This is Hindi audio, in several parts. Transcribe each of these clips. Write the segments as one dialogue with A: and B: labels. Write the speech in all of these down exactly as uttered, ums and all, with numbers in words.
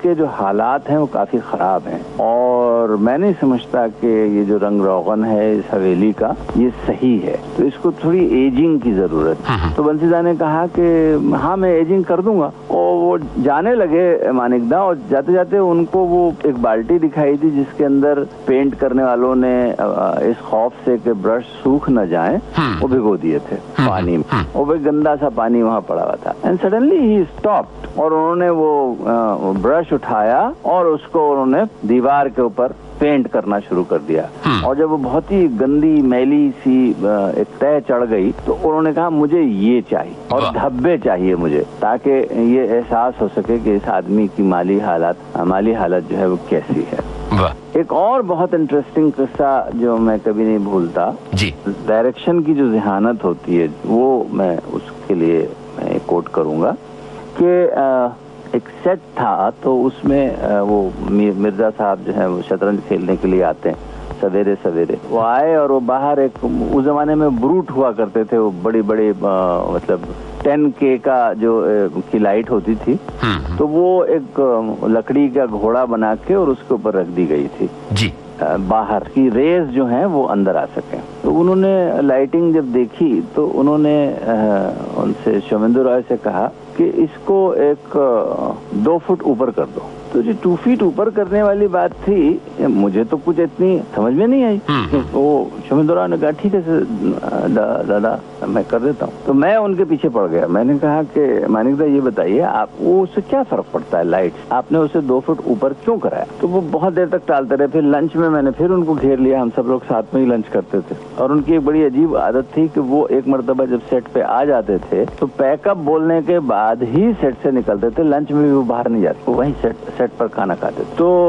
A: के जो हालात हैं वो काफी खराब हैं, और मैं नहीं समझता कि ये जो रंग रोगन है इस हवेली का ये सही है, तो इसको थोड़ी एजिंग की जरूरत है। तो बंसीदा ने कहा कि हाँ मैं एजिंग कर दूंगा, और वो जाने लगे मानिकदा, और जाते जाते उनको वो एक बाल्टी दिखाई थी जिसके अंदर पेंट करने वालों ने इस खौफ से कि ब्रश सूख न जाए वो भिगो दिए थे पानी में, और वो गंदा सा पानी वहाँ पड़ा हुआ था। एंड सडनली ही स्टॉप्ड, और उन्होंने वो ब्रश उठाया और उसको उन्होंने दीवार के ऊपर पेंट करना शुरू कर दिया। और जब वो बहुत ही गंदी मैली सी एक तय चढ़ गई तो उन्होंने कहा मुझे ये चाहिए और धब्बे चाहिए मुझे, ताकि ये एहसास हो सके कि इस आदमी की माली हालत माली हालत जो है वो कैसी है। एक और बहुत इंटरेस्टिंग किस्सा जो मैं कभी नहीं भूलता जी, डायरेक्शन की जो जहानत होती है वो मैं उसके लिए मैं कोट करूंगा कि एक सेट था, तो उसमें वो मिर्जा साहब जो है वो शतरंज खेलने के लिए आते हैं सवेरे सवेरे। वो आए और वो बाहर एक, उस जमाने में ब्रूट हुआ करते थे, वो बड़ी बड़ी मतलब टेन के का जो की लाइट होती थी, तो वो एक लकड़ी का घोड़ा बना के और उसके ऊपर रख दी गई थी जी, बाहर की रेज जो है वो अंदर आ सके। तो उन्होंने लाइटिंग जब देखी तो उन्होंने उनसे शोमेंदु रॉय से कहा कि इसको एक दो फुट ऊपर कर दो। तो जो टू फीट ऊपर करने वाली बात थी, मुझे तो कुछ इतनी समझ में नहीं आई। वो शोमेंदु रॉय ने कहा ठीक है दादा दा, मैं कर देता हूँ। तो मैं उनके पीछे पड़ गया। मैंने कहा कि मानिकदा ये बताइए आप, वो उससे क्या फर्क पड़ता है लाइट, आपने उसे दो फुट ऊपर क्यों कराया? तो वो बहुत देर तक टालते रहे। फिर लंच में मैंने फिर उनको घेर लिया, हम सब लोग साथ में ही लंच करते थे, और उनकी एक बड़ी अजीब आदत थी कि वो एक मर्तबा जब सेट पे आ जाते थे तो पैकअप बोलने के बाद ही सेट से निकलते थे, लंच में भी वो बाहर नहीं जाते, वहीं सेट सेट पर खाना खाते।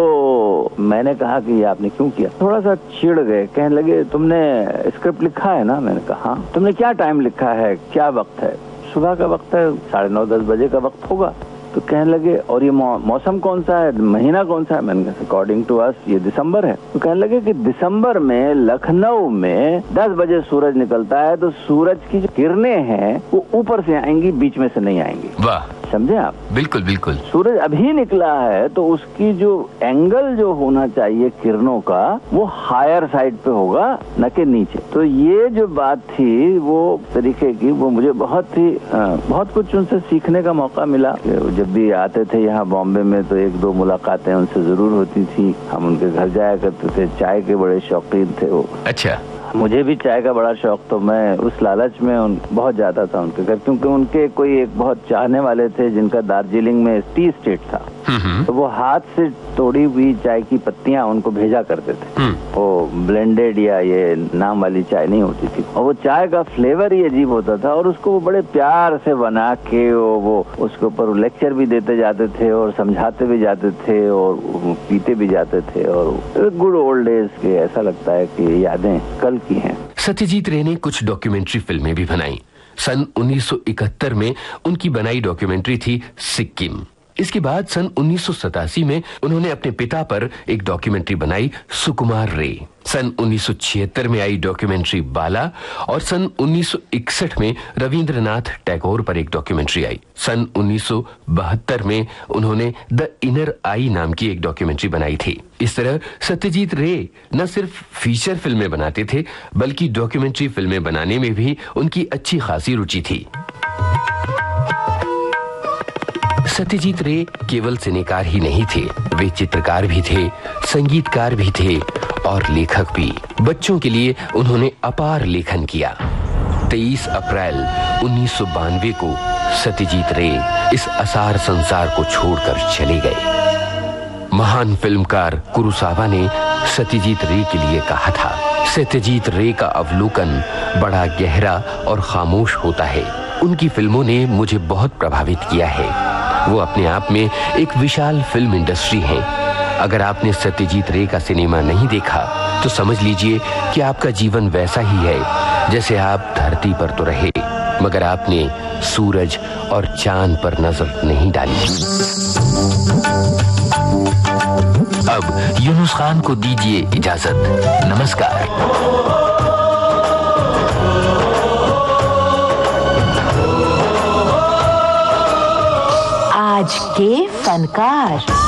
A: तो मैंने कहा कि ये आपने क्यों किया? थोड़ा सा चिढ़ गए, कहने लगे तुमने स्क्रिप्ट लिखा है ना? मैंने कहा हाँ। तुमने क्या टाइम लिखा है, क्या वक्त है? सुबह का वक्त है, साढ़े नौ दस बजे का वक्त होगा। तो कहने लगे और ये मौ, मौसम कौन सा है, महीना कौन सा है? मैंने कहा अकॉर्डिंग टू अस ये दिसंबर है। तो कहने लगे कि दिसंबर में लखनऊ में दस बजे सूरज निकलता है, तो सूरज की जो किरणें हैं वो ऊपर से आएंगी, बीच में से नहीं आएंगी। वाह, समझे आप? बिल्कुल बिल्कुल। सूरज अभी निकला है तो उसकी जो एंगल जो होना चाहिए किरणों का वो हायर साइड पे होगा, न कि नीचे। तो ये जो बात थी वो तरीके की, वो मुझे बहुत ही बहुत कुछ उनसे सीखने का मौका मिला। जब भी आते थे यहाँ बॉम्बे में तो एक दो मुलाकातें उनसे जरूर होती थी। हम उनके घर जाया करते थे, चाय के बड़े शौकीन थे वो। अच्छा, मुझे भी चाय का बड़ा शौक, तो मैं उस लालच में उन बहुत जाता था उनके घर, क्योंकि उनके कोई एक बहुत चाहने वाले थे जिनका दार्जिलिंग में टी स्टेट था। तो वो हाथ से तोड़ी हुई चाय की पत्तियां उनको भेजा करते थे। वो ब्लेंडेड या ये नाम वाली चाय नहीं होती थी, और वो चाय का फ्लेवर ही अजीब होता था, और उसको वो बड़े प्यार से बना के वो, वो उसके ऊपर लेक्चर भी देते जाते थे और समझाते भी जाते थे और पीते भी जाते थे। और गुड ओल्ड डेज के ऐसा लगता है कि यादें कल की हैं।
B: सत्यजीत रे ने कुछ डॉक्यूमेंट्री फिल्में भी बनाई। सन उन्नीस सौ इकहत्तर में उनकी बनाई डॉक्यूमेंट्री थी सिक्किम। इसके बाद सन उन्नीस सौ सतासी में उन्होंने अपने पिता पर एक डॉक्यूमेंट्री बनाई सुकुमार रे। सन उन्नीस सौ छिहत्तर में आई डॉक्यूमेंट्री बाला, और सन उन्नीस सौ इकसठ में रविंद्रनाथ टैगोर पर एक डॉक्यूमेंट्री आई। सन उन्नीस सौ बहत्तर में उन्होंने द इनर आई नाम की एक डॉक्यूमेंट्री बनाई थी। इस तरह सत्यजीत रे न सिर्फ फीचर फिल्में बनाते थे, बल्कि डॉक्यूमेंट्री फिल्में बनाने में भी उनकी अच्छी खासी रुचि थी। सत्यजीत रे केवल सिनेकार ही नहीं थे, वे चित्रकार भी थे, संगीतकार भी थे और लेखक भी। बच्चों के लिए उन्होंने अपार लेखन किया। तेईस अप्रैल उन्नीस सौ बानवे को सत्यजीत रे इस असार संसार को छोड़कर चले गए। महान फिल्मकार कुरुसावा ने सत्यजीत रे के लिए कहा था, सत्यजीत रे का अवलोकन बड़ा गहरा और खामोश होता है। उनकी फिल्मों ने मुझे बहुत प्रभावित किया है। वो अपने आप में एक विशाल फिल्म इंडस्ट्री है। अगर आपने सत्यजीत रे का सिनेमा नहीं देखा तो समझ लीजिए कि आपका जीवन वैसा ही है जैसे आप धरती पर तो रहे, मगर आपने सूरज और चांद पर नजर नहीं डाली। अब यूनुस खान को दीजिए इजाजत। नमस्कार।
C: आज के फनकार।